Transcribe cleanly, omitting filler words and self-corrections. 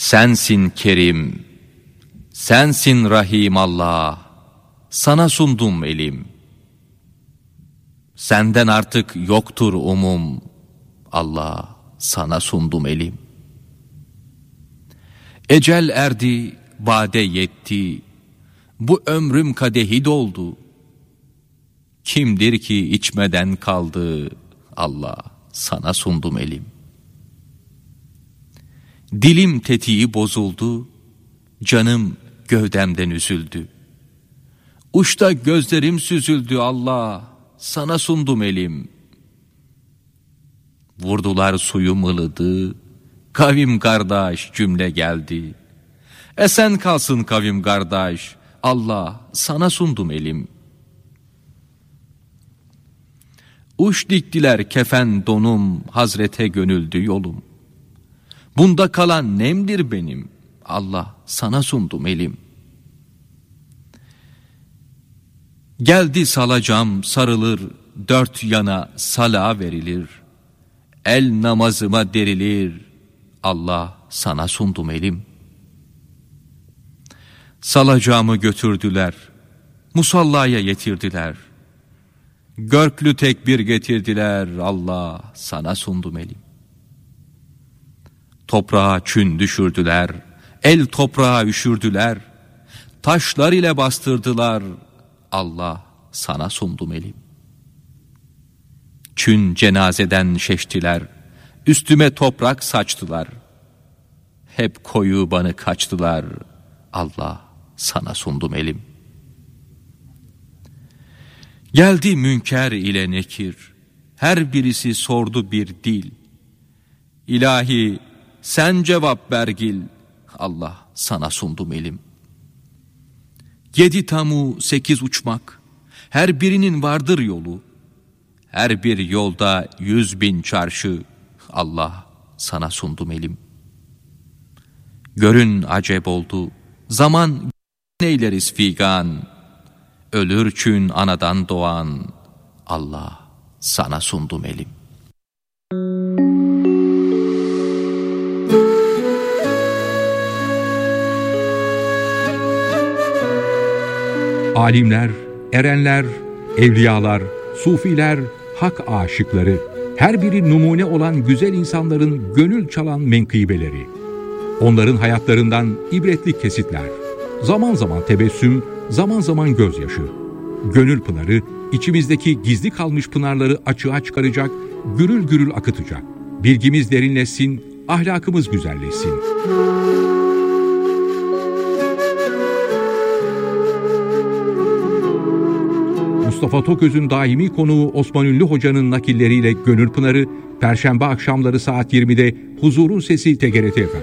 Sensin Kerim, sensin Rahim Allah, sana sundum elim. Senden artık yoktur umum, Allah, sana sundum elim. Ecel erdi, vade yetti, bu ömrüm kadehi doldu. Kimdir ki içmeden kaldı, Allah, sana sundum elim. Dilim tetiği bozuldu, canım gövdemden üzüldü. Uçta gözlerim süzüldü, Allah, sana sundum elim. Vurdular suyum ılıdı, kavim kardeş cümle geldi. Esen kalsın kavim kardeş, Allah, sana sundum elim. Uç diktiler kefen donum, Hazrete gönüldü yolum. Bunda kalan nemdir benim, Allah, sana sundum elim. Geldi salacağım sarılır, dört yana sala verilir. El namazıma derilir, Allah, sana sundum elim. Salacağımı götürdüler, musallaya yetirdiler. Görklü tekbir getirdiler, Allah, sana sundum elim. Toprağa çün düşürdüler, el toprağa üşürdüler. Taşlar ile bastırdılar, Allah, sana sundum elim. Çün cenazeden şeştiler, üstüme toprak saçtılar. Hep koyu banı kaçtılar, Allah, sana sundum elim. Geldi münker ile nekir, her birisi sordu bir dil. İlahi, sen cevap vergil, Allah, sana sundum elim. 7 tamu 8 uçmak, her birinin vardır yolu. Her bir yolda 100.000 çarşı, Allah, sana sundum elim. Görün acep oldu, zaman neyleriz figan. Ölürçün anadan doğan, Allah, sana sundum elim. Alimler, erenler, evliyalar, sufiler, hak aşıkları, her biri numune olan güzel insanların gönül çalan menkıbeleri. Onların hayatlarından ibretli kesitler. Zaman zaman tebessüm, zaman zaman gözyaşı. Gönül pınarı, içimizdeki gizli kalmış pınarları açığa çıkaracak, gürül gürül akıtacak. Bilgimiz derinleşsin, ahlakımız güzelleşsin. Mustafa Toköz'ün daimi konuğu Osman Ünlü Hoca'nın nakilleriyle Gönül Pınarı, Perşembe akşamları saat 20'de Huzurun Sesi TGRT FM'de.